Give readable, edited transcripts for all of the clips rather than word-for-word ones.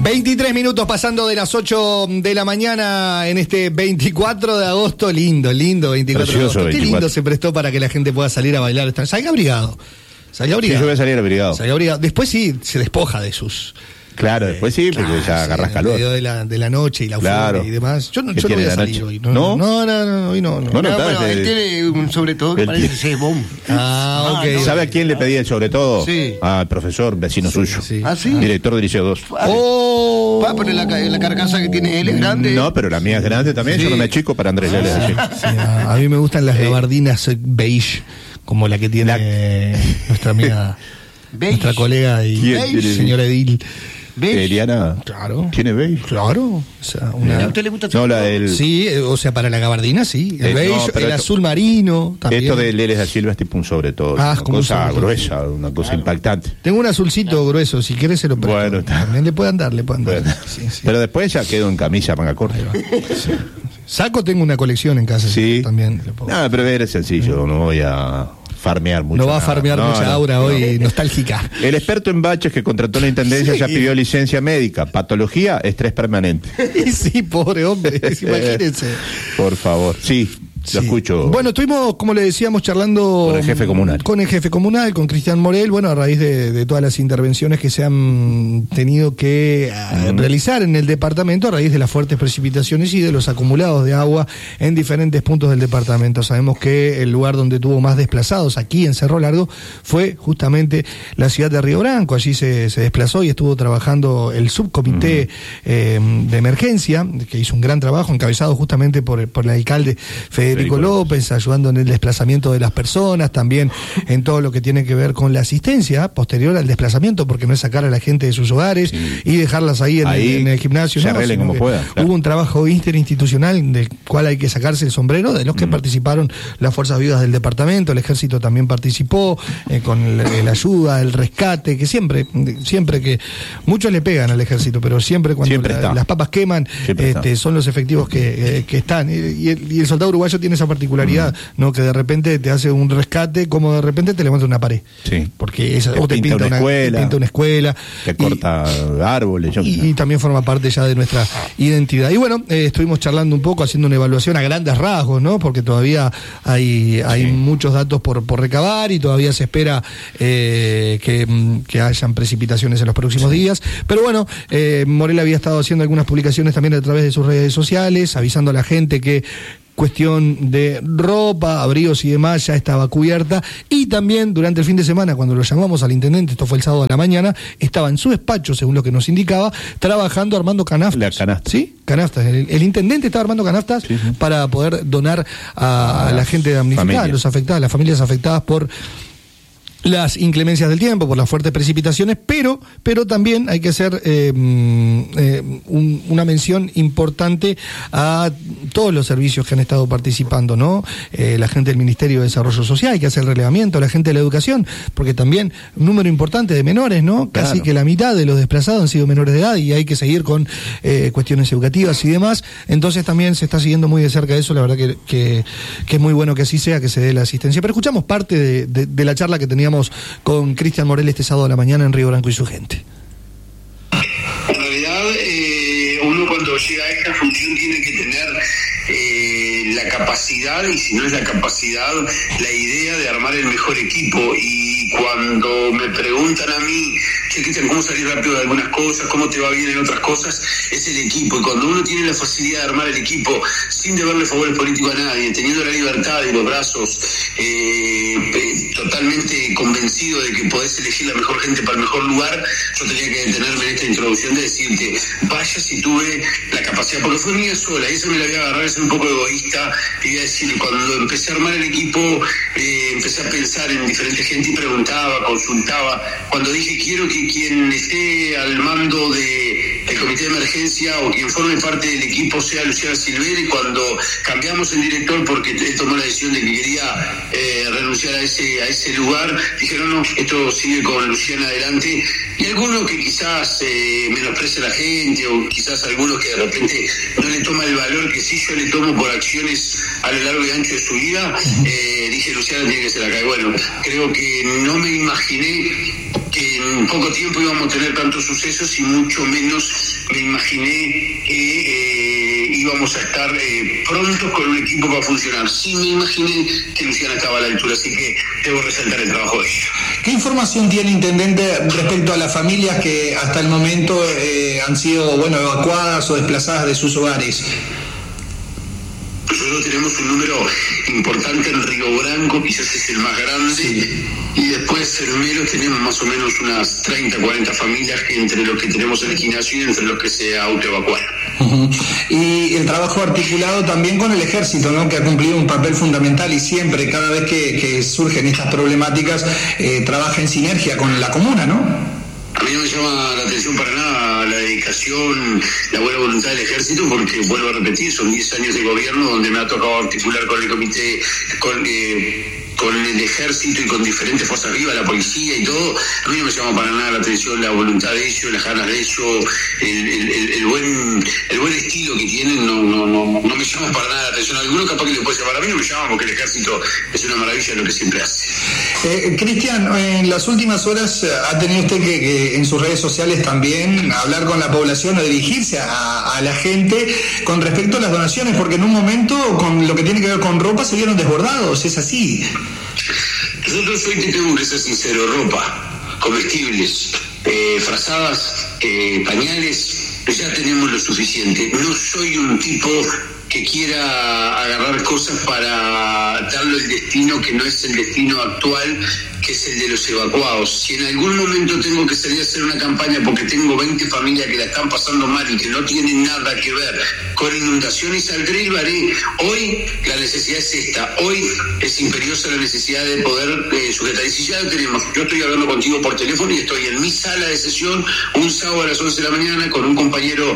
23 minutos pasando de las 8 de la mañana en este 24 de agosto. Lindo, 24 Precioso, de agosto. 24. Qué lindo se prestó para que la gente pueda salir a bailar. Salga abrigado. Sí, yo voy a salir abrigado. Salga abrigado. Después sí, se despoja de sus... Claro, después sí, porque ya agarras calor. En medio de la noche y la euforia y demás. Yo no voy a salir hoy. ¿No? No, hoy no. Bueno, él tiene un sobre todo que parece ser bomb. Ok. ¿Sabe a quién le pedí el sobre todo? Sí. Al profesor, vecino suyo. Sí. ¿Ah, sí? Director del Liceo 2. Va a poner la carcasa que tiene él es grande. No, pero la mía es grande también. Sí. Yo no me achico para Andrés Leles así. Sí, a mí me gustan las gabardinas beige, como la que tiene nuestra amiga, nuestra colega y señora Edil. Eliana. Claro. ¿Tiene beige? Claro. O sea, ¿A usted le gusta? No, la del... Sí, o sea, para la gabardina sí. El beige, no, pero el esto, azul marino también. Esto de Leles da Silva es tipo un sobre todo. Ah, una como cosa un sobre gruesa, una cosa impactante. Tengo un azulcito grueso, si quieres se lo presto. Bueno, está. También le pueden dar. Bueno. Sí. Pero después ya quedo en camisa, manga corta. Sí. Saco tengo una colección en casa. Sí. También. No, pero es sencillo, no voy a farmear mucho. No va a farmear mucha aura hoy nostálgica. El experto en baches que contrató la intendencia ya pidió licencia médica. Patología, estrés permanente. Sí, pobre hombre, imagínense. Por favor, sí. Lo escucho. Bueno, estuvimos, como le decíamos, charlando con el jefe comunal. Con el jefe comunal, con Cristian Morel, bueno, a raíz de todas las intervenciones que se han tenido que realizar en el departamento a raíz de las fuertes precipitaciones y de los acumulados de agua en diferentes puntos del departamento. Sabemos que el lugar donde tuvo más desplazados aquí en Cerro Largo fue justamente la ciudad de Río Branco. Allí se desplazó y estuvo trabajando el subcomité de emergencia, que hizo un gran trabajo, encabezado justamente por el alcalde Federico López, ayudando en el desplazamiento de las personas, también en todo lo que tiene que ver con la asistencia posterior al desplazamiento, porque no es sacar a la gente de sus hogares y dejarlas ahí en el gimnasio. Se arreglen como puedan. Hubo un trabajo interinstitucional del cual hay que sacarse el sombrero, de los que participaron las fuerzas vivas del departamento, el ejército también participó, con la ayuda, el rescate, que siempre que muchos le pegan al ejército, pero siempre cuando las papas queman, son los efectivos que están. Y el soldado uruguayo tiene esa particularidad, ¿no? Que de repente te hace un rescate, como de repente te levanta una pared. Sí. Porque te pinta una escuela. Te corta árboles. Y también forma parte ya de nuestra identidad. Y bueno, estuvimos charlando un poco, haciendo una evaluación a grandes rasgos, ¿no? Porque todavía hay muchos datos por recabar y todavía se espera que hayan precipitaciones en los próximos días. Pero bueno, Morel había estado haciendo algunas publicaciones también a través de sus redes sociales, avisando a la gente que cuestión de ropa, abrigos y demás ya estaba cubierta, y también durante el fin de semana, cuando lo llamamos al intendente, esto fue el sábado a la mañana, estaba en su despacho, según lo que nos indicaba, trabajando armando canastas. La canasta. ¿Sí? Canastas. El intendente estaba armando canastas para poder donar a la gente damnificada, a los afectados, las familias afectadas por las inclemencias del tiempo, por las fuertes precipitaciones, pero también hay que hacer una mención importante a todos los servicios que han estado participando, ¿no? La gente del Ministerio de Desarrollo Social, que hace el relevamiento, la gente de la educación, porque también un número importante de menores, ¿no? Casi Claro. que la mitad de los desplazados han sido menores de edad y hay que seguir con cuestiones educativas y demás. Entonces también se está siguiendo muy de cerca eso, la verdad que es muy bueno que así sea, que se dé la asistencia. Pero escuchamos parte de la charla que teníamos con Cristian Morel este sábado a la mañana en Río Branco y su gente. En realidad, uno cuando llega a esta función tiene que tener la capacidad, y si no es la capacidad, la idea de armar el mejor equipo. Y cuando me preguntan a mí, che, Cristian, ¿cómo salir rápido de algunas cosas? ¿Cómo te va bien en otras cosas? Es el equipo. Y cuando uno tiene la facilidad de armar el equipo sin deberle favores políticos a nadie, teniendo la libertad y los brazos totalmente convencido de que podés elegir la mejor gente para el mejor lugar, yo tenía que detenerme en esta introducción de decirte, vaya si tuve la capacidad, porque fue mía sola, y eso me la voy a agarrar, es un poco egoísta, y voy a decir, cuando empecé a armar el equipo, empecé a pensar en diferente gente y preguntaba, consultaba. Cuando dije, quiero que quien esté al mando del comité de emergencia o quien forme parte del equipo sea Luciana Silvera, y cuando cambiamos el director porque él tomó la decisión de que quería renunciar a ese lugar, dijeron, no, esto sigue con Luciana adelante. Y algunos que quizás menosprecia a la gente, o quizás algunos que de repente no le toma el valor que sí yo le tomo por acciones a lo largo y ancho de su vida, dije, Luciana tiene que ser acá. Y bueno, creo que no me imaginé que en poco tiempo íbamos a tener tantos sucesos y mucho menos me imaginé que íbamos a estar prontos con un equipo para funcionar. Sí me imaginé que Luciana estaba a la altura, así que debo resaltar el trabajo de ella. ¿Qué información tiene, intendente, respecto a las familias que hasta el momento han sido evacuadas o desplazadas de sus hogares? Nosotros tenemos un número importante en Río Branco, quizás es el más grande, sí. Y después en Melo tenemos más o menos unas 30, 40 familias que entre los que tenemos en Equinaccio y entre los que se autoevacuaron. Uh-huh. Y el trabajo articulado también con el ejército, ¿no?, que ha cumplido un papel fundamental y siempre, cada vez que surgen estas problemáticas, trabaja en sinergia con la comuna, ¿no? A mí no me llama la atención para nada la dedicación, la buena voluntad del ejército, porque vuelvo a repetir, son 10 años de gobierno donde me ha tocado articular con el comité, con el ejército y con diferentes fuerzas vivas, la policía y todo. A mí no me llama para nada la atención la voluntad de ellos, las ganas de ellos, el buen estilo que tienen, no me llama para nada la atención. Algunos capaz que les puede llamar, a mí no me llama porque el ejército es una maravilla lo que siempre hace. Cristian, en las últimas horas ha tenido usted que en sus redes sociales también hablar con la población o dirigirse a la gente con respecto a las donaciones, porque en un momento con lo que tiene que ver con ropa se vieron desbordados, ¿es así? Nosotros hoy tenemos que ser sinceros, ropa, comestibles, frazadas, pañales, ya tenemos lo suficiente. No soy un tipo que quiera agarrar cosas para darle el destino que no es el destino actual, que es el de los evacuados. Si en algún momento tengo que salir a hacer una campaña porque tengo 20 familias que la están pasando mal y que no tienen nada que ver con inundaciones, saldré y lo haré. Hoy la necesidad es esta, hoy es imperiosa la necesidad de poder sujetar. Y si ya lo tenemos, yo estoy hablando contigo por teléfono y estoy en mi sala de sesión un sábado a las 11 de la mañana con un compañero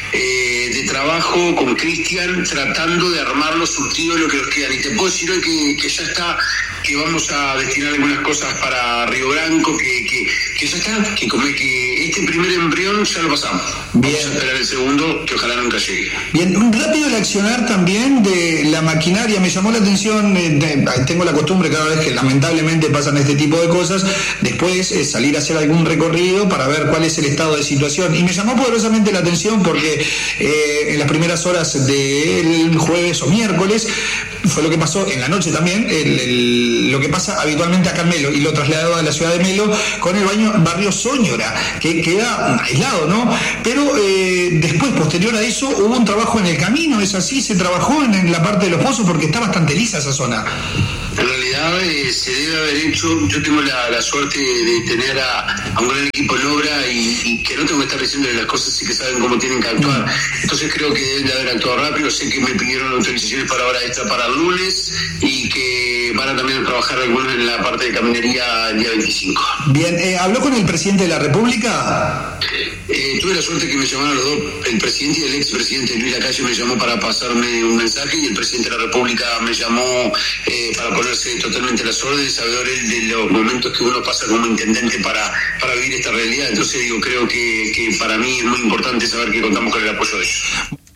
de trabajo, con Cristian, tratando de armar los surtidos de lo que nos quedan. Y te puedo decir hoy que ya está, que vamos a destinar algunas cosas para Río Branco, que ya está, que este primer embrión ya lo pasamos. Bien. Vamos a esperar el segundo, que ojalá nunca llegue. Bien, un rápido el accionar también de la maquinaria, me llamó la atención, tengo la costumbre cada vez que lamentablemente pasan este tipo de cosas, después salir a hacer algún recorrido para ver cuál es el estado de situación, y me llamó poderosamente la atención porque en las primeras horas del jueves o miércoles fue lo que pasó en la noche también, lo que pasa habitualmente acá en Melo, y lo trasladado a la ciudad de Melo con el barrio Soñora, que queda aislado, ¿no? Pero después, posterior a eso, hubo un trabajo en el camino, ¿es así? ¿Se trabajó en la parte de los pozos? Porque está bastante lisa esa zona. En realidad se debe haber hecho, yo tengo la suerte de tener a un gran equipo en obra y que no tengo que estar diciéndole las cosas y que saben cómo tienen que actuar. Entonces creo que deben de haber actuado rápido. Sé que me pidieron autorizaciones para hora extra para el lunes y que van a también trabajar algunos en la parte de caminería el día 25. Bien, ¿habló con el presidente de la República? Tuve la suerte que me llamaron los dos, el presidente y el expresidente Luis Lacalle me llamó para pasarme un mensaje y el presidente de la República me llamó para ponerse totalmente a las órdenes, sabedor él de los momentos que uno pasa como intendente para vivir esta realidad. Entonces creo que para mí es muy importante saber que contamos con el apoyo de ellos.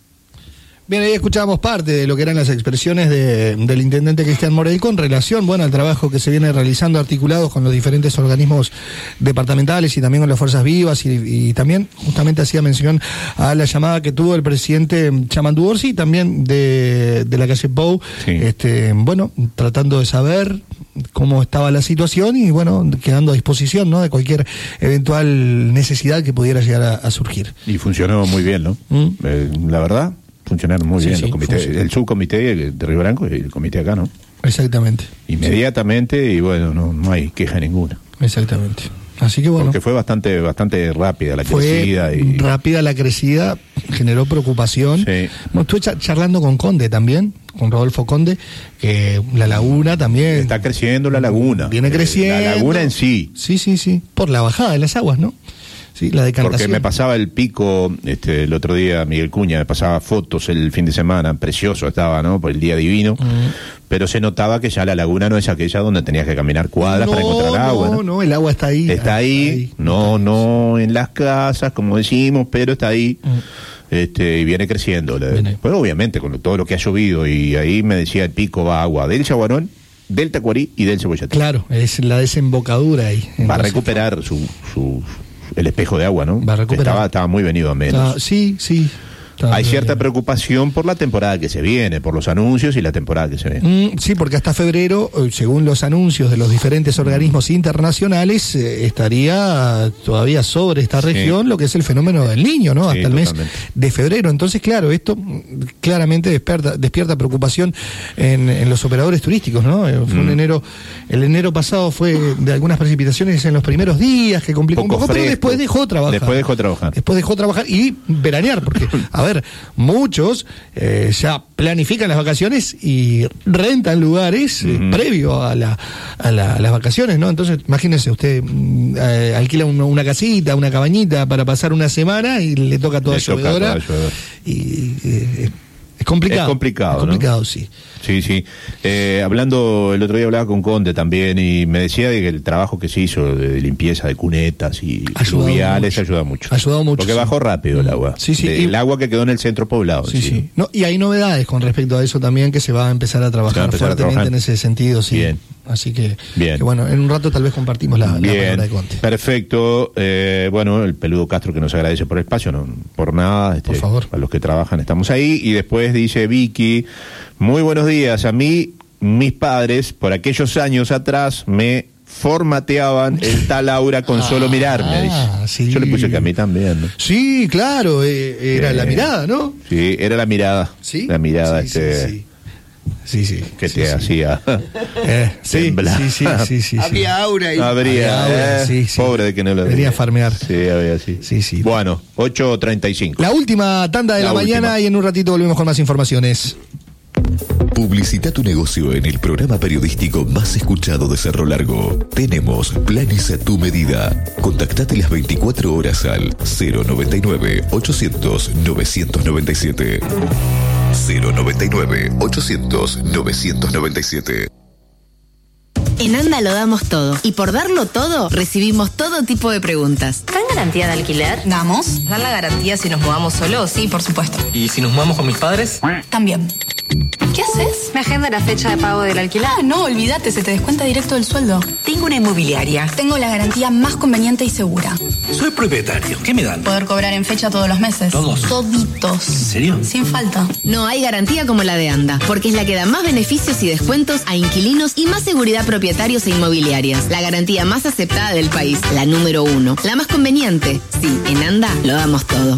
Bien, ahí escuchábamos parte de lo que eran las expresiones del intendente Cristian Morel con relación, al trabajo que se viene realizando articulados con los diferentes organismos departamentales y también con las fuerzas vivas y también justamente hacía mención a la llamada que tuvo el presidente Chamandú Orsi y también de la calle Pou, sí. Tratando de saber cómo estaba la situación y quedando a disposición, ¿no?, de cualquier eventual necesidad que pudiera llegar a surgir. Y funcionó muy bien, ¿no? La verdad. Funcionaron muy bien los comités, el subcomité de Río Branco y el comité acá, ¿no? Exactamente. Inmediatamente y no hay queja ninguna. Exactamente. Así que porque fue bastante rápida la crecida. Rápida la crecida, generó preocupación. Sí. Estuve charlando con Conde también, con Rodolfo Conde, que la laguna también... Está creciendo la laguna. Viene creciendo. La laguna en sí. Sí, por la bajada de las aguas, ¿no? Sí, la decantación. Porque me pasaba el pico, el otro día Miguel Cuña me pasaba fotos el fin de semana, precioso estaba, ¿no? Por el día divino, pero se notaba que ya la laguna no es aquella donde tenías que caminar cuadras para encontrar agua. No, el agua está ahí. Está ahí, no en las casas, como decimos, pero está ahí. Y viene creciendo. Pues obviamente con todo lo que ha llovido y ahí me decía el pico va agua del Yaguarón del Tacuarí y del Cebollate. Claro, es la desembocadura ahí. Entonces, va a recuperar el espejo de agua, ¿no? Va a recuperar. Estaba muy venido a menos. Sí. Hay cierta preocupación por la temporada que se viene, por los anuncios y la temporada que se viene. Sí, porque hasta febrero, según los anuncios de los diferentes organismos internacionales, estaría todavía sobre esta región lo que es el fenómeno del Niño, ¿no? Hasta el mes de febrero. Entonces, claro, esto claramente despierta preocupación en los operadores turísticos, ¿no? Fue el enero pasado fue de algunas precipitaciones en los primeros días que complicó un poco, pero después dejó trabajar. Después dejó trabajar y veranear, porque, a ver, muchos ya planifican las vacaciones y rentan lugares previo a las vacaciones, ¿no? Entonces, imagínense, usted alquila una casita, una cabañita para pasar una semana y le toca toda llovedora. Y es complicado. Es complicado, ¿no? Sí. Sí. Hablando, el otro día hablaba con Conde también y me decía de que el trabajo que se hizo de limpieza de cunetas y fluviales ayuda mucho. Porque bajó rápido el agua. Sí. El agua que quedó en el centro poblado. Sí. No, y hay novedades con respecto a eso también, que se va a empezar a trabajar fuertemente en ese sentido, sí. Bien. Así que bueno, en un rato tal vez compartimos la palabra de Conte. Perfecto. Bueno, el Peludo Castro que nos agradece por el espacio, no por nada. Por favor. A los que trabajan estamos ahí. Y después dice Vicky, muy buenos días. A mí, mis padres, por aquellos años atrás, me formateaban el tal Aura con solo mirarme. Sí. Yo le puse que a mí también, ¿no? Sí, claro, era la mirada, ¿no? Sí, era la mirada. ¿Sí? La mirada Sí. Que te hacía temblar. Sí. Había aura ahí. Habría, sí. Pobre de que no lo venía a farmear. Sí, había así. Sí. Bueno, 8:35. La última tanda de la mañana y en un ratito volvemos con más informaciones. Publicita tu negocio en el programa periodístico más escuchado de Cerro Largo. Tenemos planes a tu medida. Contactate las 24 horas al 099-800-997. 099-800-997. En ANDA lo damos todo. Y por darlo todo, recibimos todo tipo de preguntas. ¿Dan garantía de alquiler? ¿Damos? ¿Dan la garantía si nos mudamos solos? Sí, por supuesto. ¿Y si nos mudamos con mis padres? También. ¿Qué haces? Me agenda la fecha de pago del alquiler. No, olvídate, se te descuenta directo del sueldo. Tengo una inmobiliaria. Tengo la garantía más conveniente y segura. Soy propietario. ¿Qué me dan? Poder cobrar en fecha todos los meses. ¿Todos? Toditos. ¿En serio? Sin falta. No hay garantía como la de ANDA, porque es la que da más beneficios y descuentos a inquilinos y más seguridad a propietarios e inmobiliarias. La garantía más aceptada del país, la número 1. La más conveniente. Sí, en ANDA lo damos todo.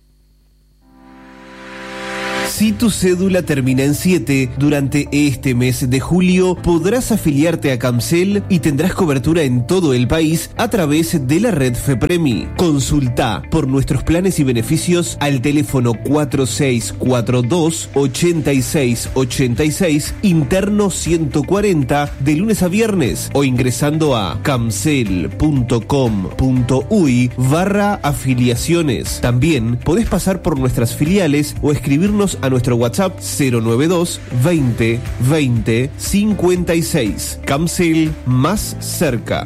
Si tu cédula termina en 7, durante este mes de julio podrás afiliarte a Camcel y tendrás cobertura en todo el país a través de la red FEPREMI. Consulta por nuestros planes y beneficios al teléfono 4642-8686, interno 140, de lunes a viernes, o ingresando a camcel.com.uy/afiliaciones. También podés pasar por nuestras filiales o escribirnos a nuestro WhatsApp 092 20 20 56. Camcel, más cerca.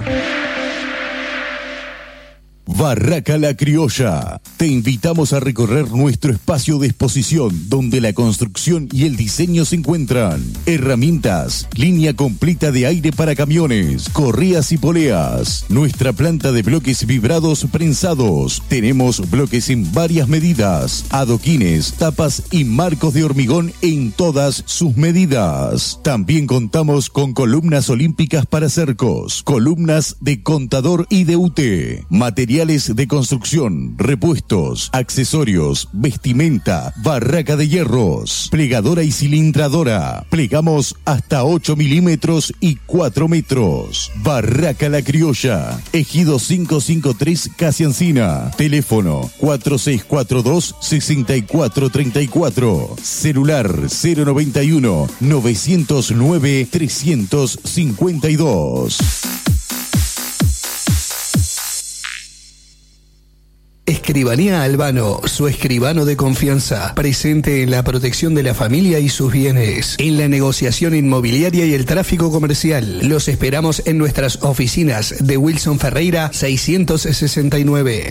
Barraca La Criolla. Te invitamos a recorrer nuestro espacio de exposición donde la construcción y el diseño se encuentran. Herramientas, línea completa de aire para camiones, correas y poleas. Nuestra planta de bloques vibrados prensados. Tenemos bloques en varias medidas, adoquines, tapas y marcos de hormigón en todas sus medidas. También contamos con columnas olímpicas para cercos, columnas de contador y de UT, materiales de construcción, repuestos, accesorios, vestimenta, barraca de hierros, plegadora y cilindradora. Plegamos hasta 8 milímetros y 4 metros. Barraca La Criolla, Ejido 553 Casi Encina. Teléfono 4642-6434. Celular 091 909 352. Escribanía Albano, su escribano de confianza, presente en la protección de la familia y sus bienes, en la negociación inmobiliaria y el tráfico comercial. Los esperamos en nuestras oficinas de Wilson Ferreira 669.